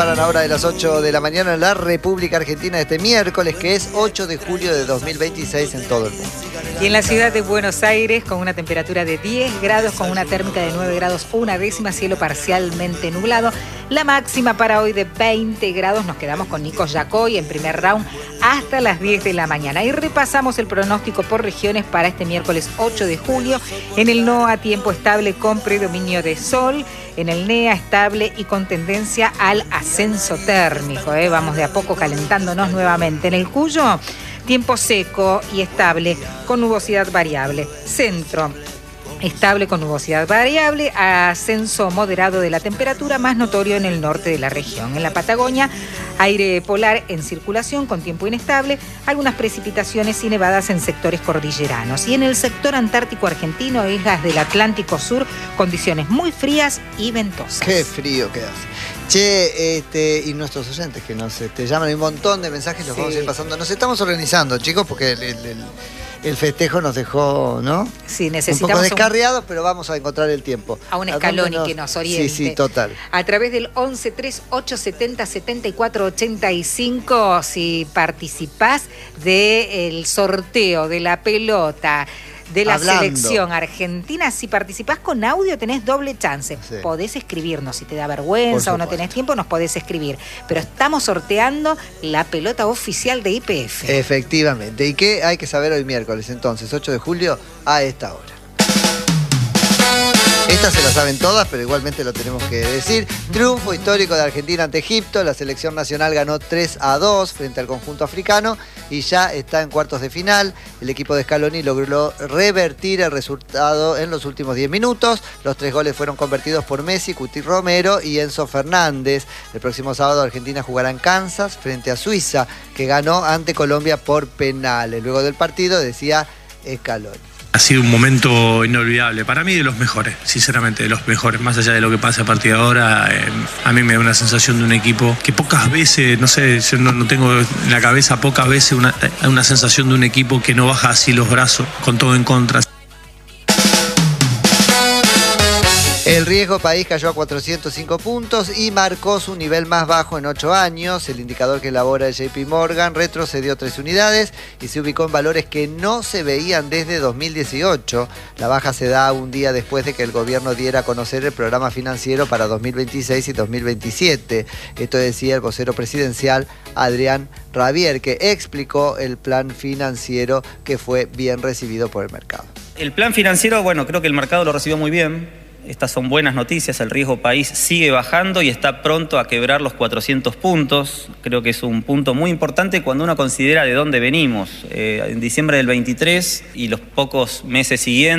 separan ahora de las 8 de la mañana en la República Argentina este miércoles, que es 8 de julio de 2026 en todo el mundo. Y en la ciudad de Buenos Aires, con una temperatura de 10 grados, con una térmica de 9 grados, una décima, cielo parcialmente nublado. La máxima para hoy de 20 grados. Nos quedamos con Nico Yacoy en primer round hasta las 10 de la mañana. Y repasamos el pronóstico por regiones para este miércoles 8 de julio. En el NOA, tiempo estable con predominio de sol. En el NEA, estable y con tendencia al ascenso térmico. Vamos de a poco calentándonos nuevamente. En el Cuyo, tiempo seco y estable con nubosidad variable. Centro, estable con nubosidad variable, ascenso moderado de la temperatura, más notorio en el norte de la región. En la Patagonia, aire polar en circulación con tiempo inestable, algunas precipitaciones y nevadas en sectores cordilleranos. Y en el sector antártico argentino, islas del Atlántico Sur, condiciones muy frías y ventosas. Qué frío que hace. Che, y nuestros oyentes que nos llaman, hay un montón de mensajes, los vamos a ir pasando. Nos estamos organizando, chicos, porque el festejo nos dejó, ¿no? Sí, necesitamos un poco descarriados, pero vamos a encontrar el tiempo. A un Scaloni que nos oriente. Sí, total. A través del 11 3870 7485, si participás del sorteo de la pelota de la selección argentina, si participás con audio tenés doble chance. Sí. Podés escribirnos, si te da vergüenza o no tenés tiempo, nos podés escribir. Pero estamos sorteando la pelota oficial de YPF. Efectivamente. ¿Y qué hay que saber hoy miércoles, entonces, 8 de julio, a esta hora? Estas se las saben todas, pero igualmente lo tenemos que decir. Triunfo histórico de Argentina ante Egipto. La selección nacional ganó 3-2 frente al conjunto africano y ya está en cuartos de final. El equipo de Scaloni logró revertir el resultado en los últimos 10 minutos. Los 3 goles fueron convertidos por Messi, Cuti Romero y Enzo Fernández. El próximo sábado Argentina jugará en Kansas frente a Suiza, que ganó ante Colombia por penales. Luego del partido decía Scaloni: ha sido un momento inolvidable, para mí de los mejores, sinceramente de los mejores, más allá de lo que pase a partir de ahora. A mí me da una sensación de un equipo que pocas veces, no sé, yo no tengo en la cabeza pocas veces una sensación de un equipo que no baja así los brazos, con todo en contra. El riesgo país cayó a 405 puntos y marcó su nivel más bajo en 8 años. El indicador que elabora el JP Morgan retrocedió 3 unidades y se ubicó en valores que no se veían desde 2018. La baja se da un día después de que el gobierno diera a conocer el programa financiero para 2026 y 2027. Esto decía el vocero presidencial Adrián Rabier, que explicó el plan financiero que fue bien recibido por el mercado. El plan financiero, bueno, creo que el mercado lo recibió muy bien. Estas son buenas noticias, el riesgo país sigue bajando y está pronto a quebrar los 400 puntos. Creo que es un punto muy importante cuando uno considera de dónde venimos. En diciembre del 23 y los pocos meses siguientes,